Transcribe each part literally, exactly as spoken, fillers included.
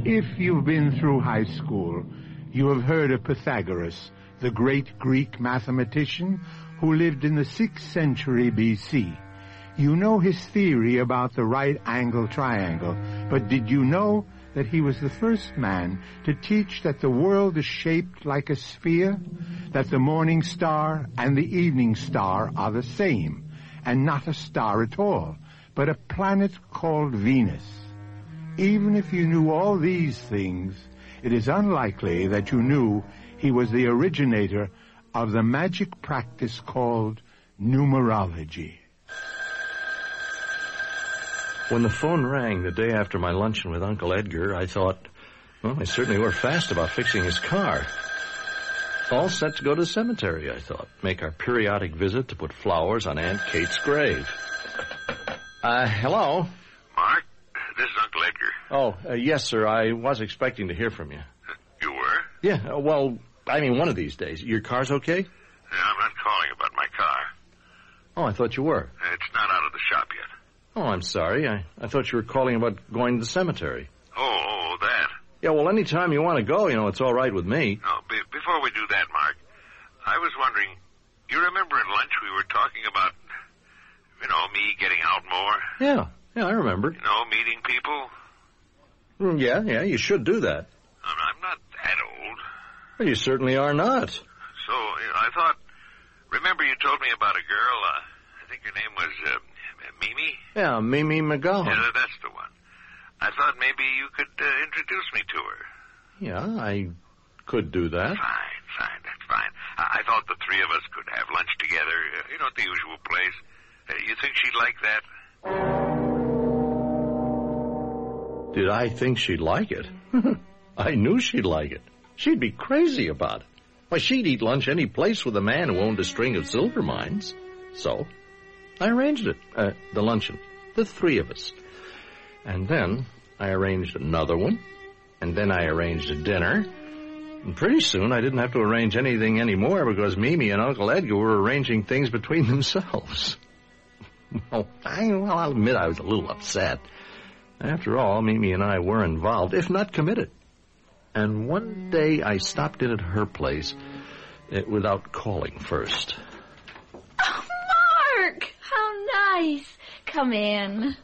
If you've been through high school, you have heard of Pythagoras, the great Greek mathematician who lived in the sixth century B C. You know his theory about the right-angle triangle, but did you know that he was the first man to teach that the world is shaped like a sphere, that the morning star and the evening star are the same, and not a star at all, but a planet called Venus? Even if you knew all these things, it is unlikely that you knew he was the originator of the magic practice called numerology. When the phone rang the day after my luncheon with Uncle Edgar, I thought, well, they certainly were fast about fixing his car. All set to go to the cemetery, I thought. Make our periodic visit to put flowers on Aunt Kate's grave. Uh, hello? Mark, this is Uncle Edgar. Oh, uh, yes, sir. I was expecting to hear from you. Uh, you were? Yeah, uh, well, I mean, one of these days. Your car's okay? Yeah, I'm not calling about my car. Oh, I thought you were. It's not out of the shop yet. Oh, I'm sorry. I, I thought you were calling about going to the cemetery. Oh, oh, that. Yeah, well, anytime you want to go, you know, it's all right with me. No, be, before we do that, Mark, I was wondering, you remember at lunch we were talking about, you know, me getting out more? Yeah, yeah, I remember. You know, meeting people? Mm, yeah, yeah, you should do that. I'm, I'm not that old. Well, you certainly are not. So, you know, I thought, remember you told me about a girl, uh, I think her name was, uh, Mimi? Yeah, Mimi McGowan. Yeah, that's the one. I thought maybe you could uh, introduce me to her. Yeah, I could do that. Fine, fine, that's fine. I, I thought the three of us could have lunch together, uh, you know, at the usual place. Uh, you think she'd like that? Did I think she'd like it? I knew she'd like it. She'd be crazy about it. Why, she'd eat lunch any place with a man who owned a string of silver mines. So I arranged it, uh, the luncheon, the three of us. And then I arranged another one, and then I arranged a dinner. And pretty soon I didn't have to arrange anything anymore because Mimi and Uncle Edgar were arranging things between themselves. well, I, well, I'll admit I was a little upset. After all, Mimi and I were involved, if not committed. And one day I stopped in at her place uh, without calling first. Oh, Mark! How nice. Come in.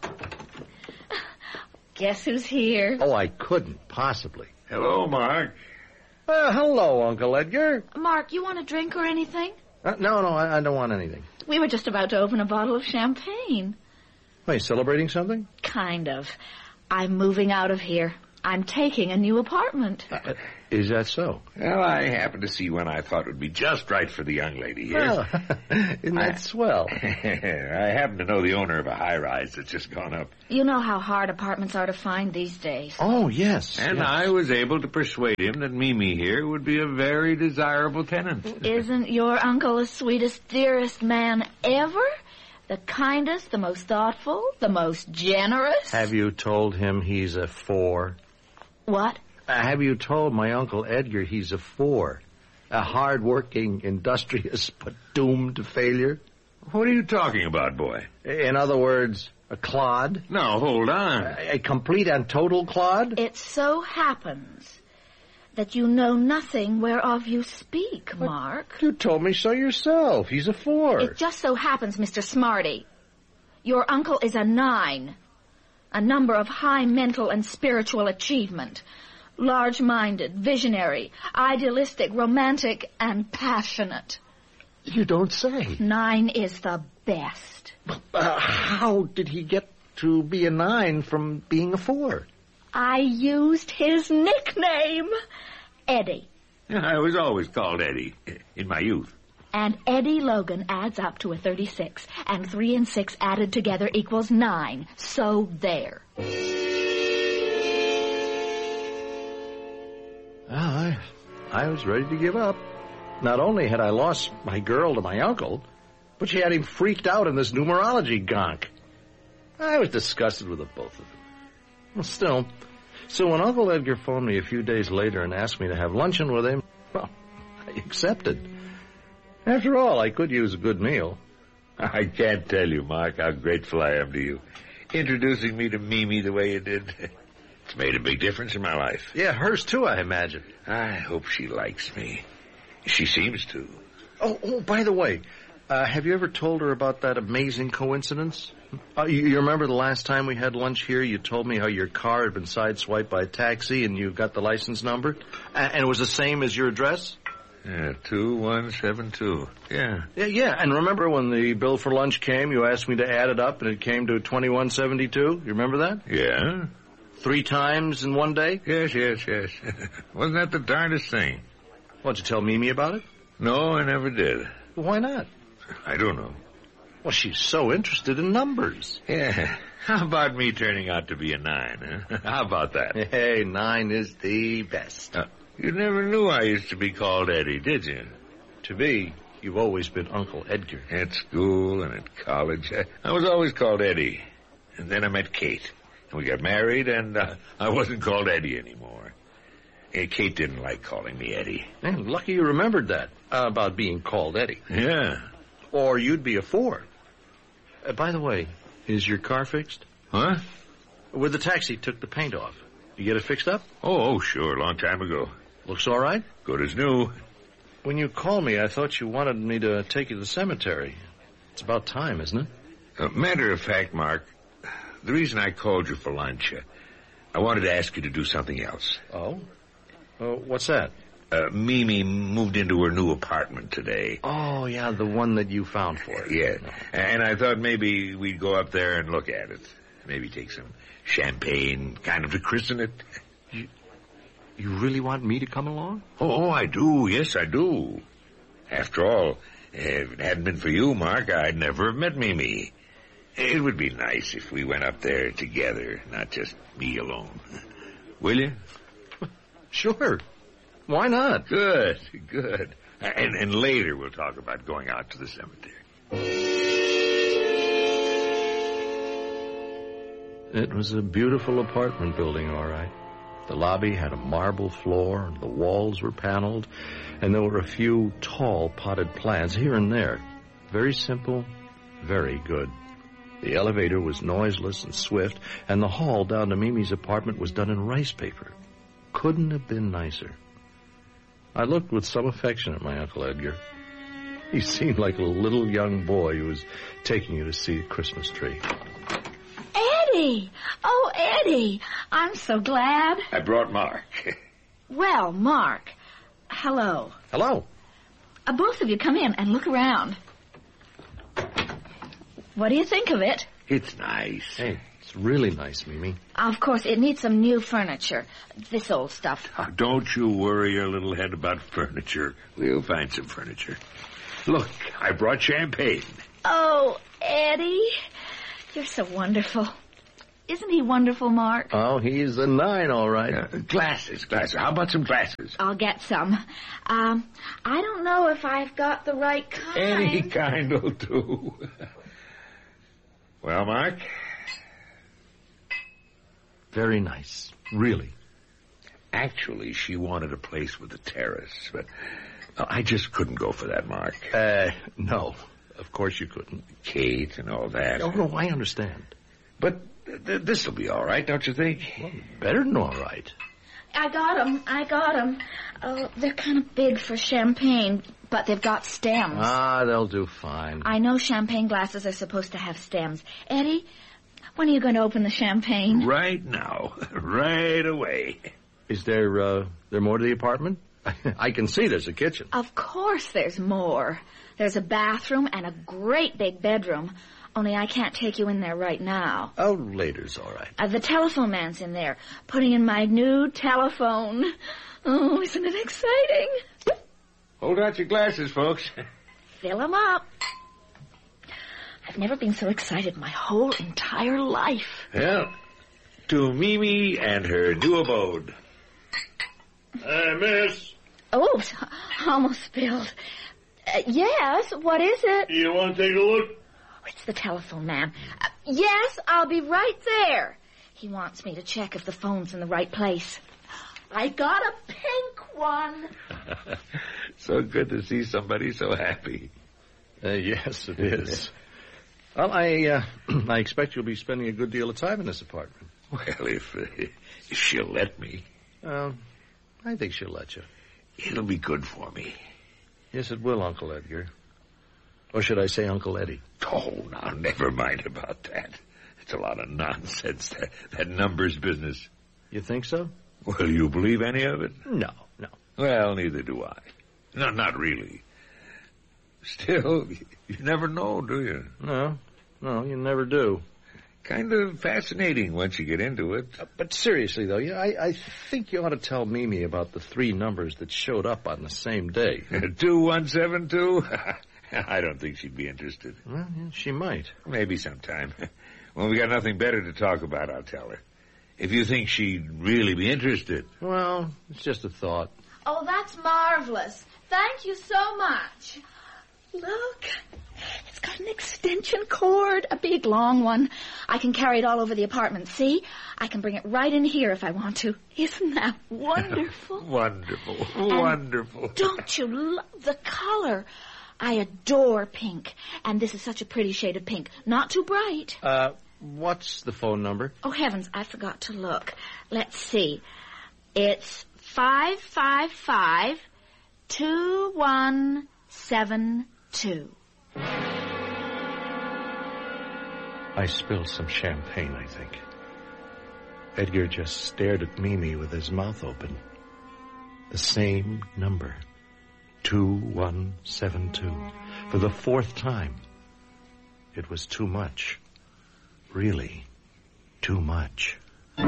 Guess who's here? Oh, I couldn't possibly. Hello, Mark. Uh, hello, Uncle Edgar. Mark, you want a drink or anything? Uh, no, no, I, I don't want anything. We were just about to open a bottle of champagne. Are you celebrating something? Kind of. I'm moving out of here. I'm taking a new apartment. Uh, is that so? Well, I happened to see one I thought would be just right for the young lady here. Well, isn't that I, swell? I happen to know the owner of a high-rise that's just gone up. You know how hard apartments are to find these days. Oh, yes. And yes. I was able to persuade him that Mimi here would be a very desirable tenant. Isn't your uncle the sweetest, dearest man ever? The kindest, the most thoughtful, the most generous? Have you told him he's a four? What? Uh, have you told my Uncle Edgar he's a four? A hard-working, industrious, but doomed to failure? What are you talking about, boy? In other words, a clod? No, hold on. A, a complete and total clod? It so happens that you know nothing whereof you speak, But Mark. You told me so yourself. He's a four. It just so happens, Mister Smarty, your uncle is a nine. A number of high mental and spiritual achievement. Large-minded, visionary, idealistic, romantic, and passionate. You don't say. Nine is the best. Uh, how did he get to be a nine from being a four? I used his nickname, Eddie. I was always called Eddie in my youth. And Eddie Logan adds up to a thirty-six, and three and six added together equals nine. So there. Well, I, I was ready to give up. Not only had I lost my girl to my uncle, but she had him freaked out in this numerology gonk. I was disgusted with the both of them. Well, still, so when Uncle Edgar phoned me a few days later and asked me to have luncheon with him, well, I accepted. After all, I could use a good meal. I can't tell you, Mark, how grateful I am to you. Introducing me to Mimi the way you did. It's made a big difference in my life. Yeah, hers too, I imagine. I hope she likes me. She seems to. Oh, oh by the way, uh, have you ever told her about that amazing coincidence? Uh, you, you remember the last time we had lunch here, you told me how your car had been sideswiped by a taxi and you got the license number? And, and it was the same as your address? Yeah, two one seven two. Yeah. Yeah, yeah. And remember when the bill for lunch came, you asked me to add it up and it came to twenty-one seventy-two? You remember that? Yeah. Three times in one day? Yes, yes, yes. Wasn't that the darndest thing? Why, did you tell Mimi about it? No, I never did. Well, why not? I don't know. Well, she's so interested in numbers. Yeah. How about me turning out to be a nine, huh? How about that? Hey, nine is the best. Uh, you never knew I used to be called Eddie, did you? To me, you've always been Uncle Edgar. At school and at college, I, I was always called Eddie. And then I met Kate. And we got married, and uh, I wasn't called Eddie anymore. Hey, Kate didn't like calling me Eddie. Man, lucky you remembered that, uh, about being called Eddie. Yeah. Or you'd be a four. Uh, by the way, is your car fixed? Huh? Where the taxi took the paint off. You get it fixed up? Oh, oh, sure, a long time ago. Looks all right? Good as new. When you called me, I thought you wanted me to take you to the cemetery. It's about time, isn't it? Uh, matter of fact, Mark, the reason I called you for lunch, uh, I wanted to ask you to do something else. Oh? Uh, what's that? Uh, Mimi moved into her new apartment today. Oh, yeah, the one that you found for her. Yeah, No. and I thought maybe we'd go up there and look at it. Maybe take some champagne, kind of to christen it. You, you really want me to come along? Oh, oh, I do. Yes, I do. After all, if it hadn't been for you, Mark, I'd never have met Mimi. It would be nice if we went up there together, not just me alone. Will you? Sure. Why not? Good, good. And, and later we'll talk about going out to the cemetery. It was a beautiful apartment building, all right. The lobby had a marble floor, and the walls were paneled, and there were a few tall potted plants here and there. Very simple, very good. The elevator was noiseless and swift, and the hall down to Mimi's apartment was done in rice paper. Couldn't have been nicer. I looked with some affection at my Uncle Edgar. He seemed like a little young boy who was taking you to see a Christmas tree. Eddie! Oh, Eddie! I'm so glad. I brought Mark. Well, Mark, hello. Hello. Uh, both of you come in and look around. What do you think of it? It's nice. Hey, it's really nice, Mimi. Of course, it needs some new furniture. This old stuff. Oh, don't you worry your little head about furniture. We'll find some furniture. Look, I brought champagne. Oh, Eddie, you're so wonderful. Isn't he wonderful, Mark? Oh, he's a nine, all right. Uh, glasses, glasses. How about some glasses? I'll get some. Um, I don't know if I've got the right kind. Any kind will do. Well, Mark? Very nice, really. Actually, she wanted a place with a terrace, but uh, I just couldn't go for that, Mark. Uh, no, of course you couldn't. Kate and all that. Oh, no, I understand. But th- this'll be all right, don't you think? Well, better than all right. I got them. I got them. Oh, they're kind of big for champagne, but they've got stems. Ah, they'll do fine. I know champagne glasses are supposed to have stems. Eddie, when are you going to open the champagne? Right now. Right away. Is there, uh, there more to the apartment? I can see there's a kitchen. Of course there's more. There's a bathroom and a great big bedroom. Only I can't take you in there right now. Oh, later's all right. Uh, the telephone man's in there, putting in my new telephone. Oh, isn't it exciting? Hold out your glasses, folks. Fill 'em up. I've never been so excited my whole entire life. Well, to Mimi and her new abode. Hey, miss. Oops, almost spilled. Uh, yes, what is it? You want to take a look? It's the telephone man. Uh, yes, I'll be right there. He wants me to check if the phone's in the right place. I got a pink one. So good to see somebody so happy. Uh, yes, it is. Well, I, uh, I expect you'll be spending a good deal of time in this apartment. Well, if, uh, if she'll let me. Um, I think she'll let you. It'll be good for me. Yes, it will, Uncle Edgar. Or should I say Uncle Eddie? Oh, now, never mind about that. It's a lot of nonsense, that, that numbers business. You think so? Well, you believe any of it? No, no. Well, neither do I. No, not really. Still, you never know, do you? No, no, you never do. Kind of fascinating once you get into it. Uh, but seriously, though, yeah, I, I think you ought to tell Mimi about the three numbers that showed up on the same day. two one seven two? I don't think she'd be interested. Well, yeah, she might. Maybe sometime. When we got nothing better to talk about, I'll tell her. If you think she'd really be interested. Well, it's just a thought. Oh, that's marvelous. Thank you so much. Look, it's got an extension cord, a big, long one. I can carry it all over the apartment. See? I can bring it right in here if I want to. Isn't that wonderful? Wonderful. And Wonderful. Don't you love the color? I adore pink, and this is such a pretty shade of pink. Not too bright. Uh, what's the phone number? Oh, heavens, I forgot to look. Let's see. It's five five five two one seven two. I spilled some champagne, I think. Edgar just stared at Mimi with his mouth open. The same number. two one seven two. For the fourth time. It was too much. Really, too much.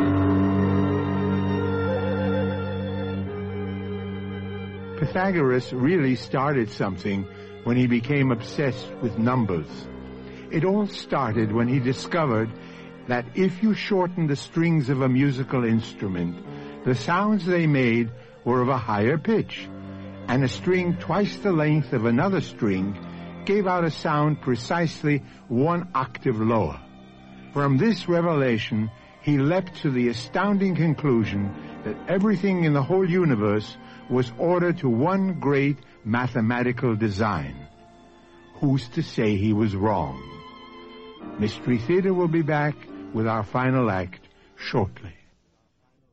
Pythagoras really started something when he became obsessed with numbers. It all started when he discovered that if you shortened the strings of a musical instrument, the sounds they made were of a higher pitch, and a string twice the length of another string gave out a sound precisely one octave lower. From this revelation, he leapt to the astounding conclusion that everything in the whole universe was ordered to one great mathematical design. Who's to say he was wrong? Mystery Theater will be back with our final act shortly.